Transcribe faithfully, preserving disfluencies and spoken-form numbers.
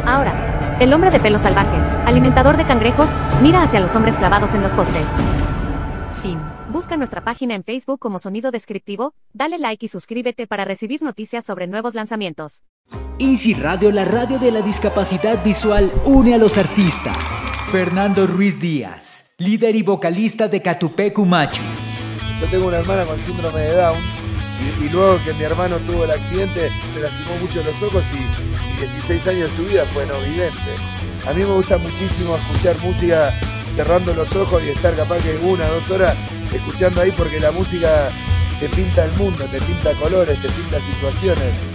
Ahora, el hombre de pelo salvaje, alimentador de cangrejos, mira hacia los hombres clavados en los postes. Fin. Busca nuestra página en Facebook como Sonido Descriptivo, dale like y suscríbete para recibir noticias sobre nuevos lanzamientos. Easy Radio, la radio de la discapacidad visual, une a los artistas. Fernando Ruiz Díaz, líder y vocalista de Catupecu Machu. Yo tengo una hermana con síndrome de Down y, y luego que mi hermano tuvo el accidente me lastimó mucho los ojos y, y dieciséis años de su vida fue no vidente. A mí me gusta muchísimo escuchar música cerrando los ojos y estar capaz que una o dos horas escuchando ahí porque la música te pinta el mundo, te pinta colores, te pinta situaciones.